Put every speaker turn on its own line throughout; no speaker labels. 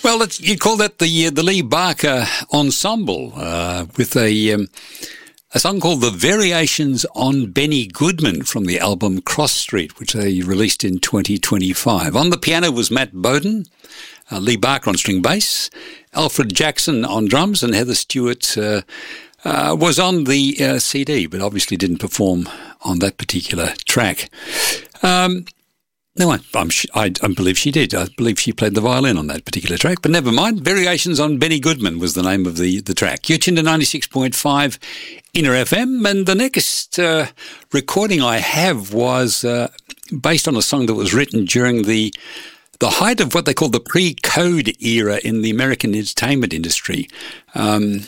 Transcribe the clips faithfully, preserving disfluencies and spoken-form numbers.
Well, it's, you'd call that the uh, the Lee Barker Ensemble uh, with a um, a song called The Variations on Benny Goodman from the album Cross Street, which they released in twenty twenty-five. On the piano was Matt Bowden, uh, Lee Barker on string bass, Alfred Jackson on drums, and Heather Stewart uh, uh, was on the uh, C D, but obviously didn't perform on that particular track. Um, No, I, I'm, I, I believe she did. I believe she played the violin on that particular track, but never mind. Variations on Benny Goodman was the name of the, the track. You're tuned to ninety-six point five Inner F M, and the next uh, recording I have was uh, based on a song that was written during the the height of what they call the pre-code era in the American entertainment industry. Um,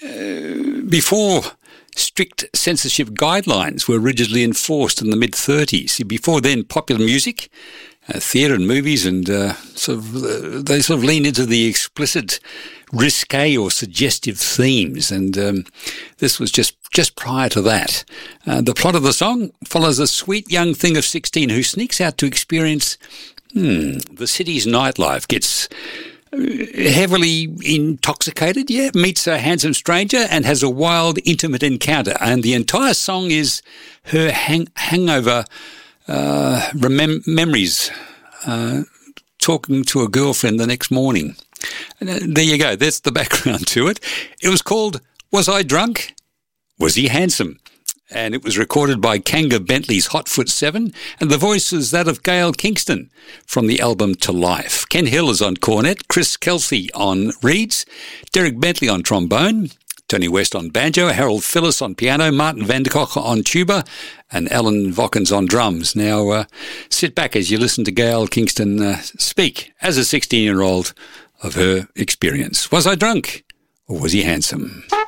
uh, before strict censorship guidelines were rigidly enforced in the mid-thirties. Before then, popular music, uh, theatre and movies, and uh, sort of uh, they sort of leaned into the explicit, risque or suggestive themes, and um, this was just, just prior to that. Uh, the plot of the song follows a sweet young thing of sixteen who sneaks out to experience hmm, the city's nightlife, gets heavily intoxicated, yeah, meets a handsome stranger and has a wild, intimate encounter. And the entire song is her hang- hangover uh, remem- memories, uh, talking to a girlfriend the next morning. And, uh, there you go. That's the background to it. It was called Was I Drunk? Was He Handsome? And it was recorded by Kanga Bentley's Hotfoot Seven, and the voice is that of Gail Kingston from the album To Life. Ken Hill is on cornet, Chris Kelsey on reeds, Derek Bentley on trombone, Tony West on banjo, Harold Phillis on piano, Martin Vanderkock on tuba, and Alan Vokins on drums. Now, uh, sit back as you listen to Gail Kingston uh, speak as a sixteen-year-old of her experience. Was I drunk or was he handsome?